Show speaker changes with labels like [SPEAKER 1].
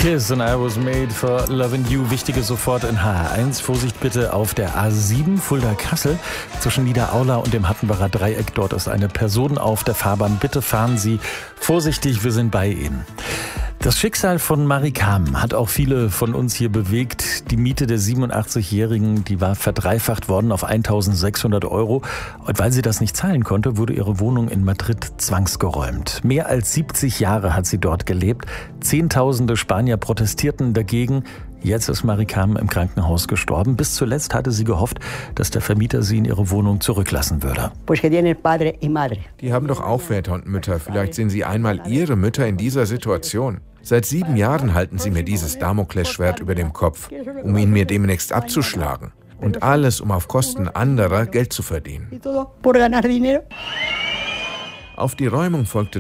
[SPEAKER 1] Kiss and I was made for loving you. Wichtige sofort in HR1. Vorsicht bitte auf der A7 Fulda-Kassel zwischen Niederaula und dem Hattenbacher Dreieck. Dort ist eine Person auf der Fahrbahn. Bitte fahren Sie vorsichtig, wir sind bei Ihnen. Das Schicksal von Marie Kam hat auch viele von uns hier bewegt. Die Miete der 87-Jährigen, die war verdreifacht worden auf 1.600 €. Und weil sie das nicht zahlen konnte, wurde ihre Wohnung in Madrid zwangsgeräumt. Mehr als 70 Jahre hat sie dort gelebt. Zehntausende Spanier protestierten dagegen. Jetzt ist Marie Kam im Krankenhaus gestorben. Bis zuletzt hatte sie gehofft, dass der Vermieter sie in ihre Wohnung zurücklassen würde.
[SPEAKER 2] Die haben doch auch Väter und Mütter. Vielleicht sehen Sie einmal Ihre Mütter in dieser Situation. Seit 7 Jahren halten Sie mir dieses Damoklesschwert über dem Kopf, um ihn mir demnächst abzuschlagen. Und alles, um auf Kosten anderer Geld zu verdienen. Auf die Räumung folgte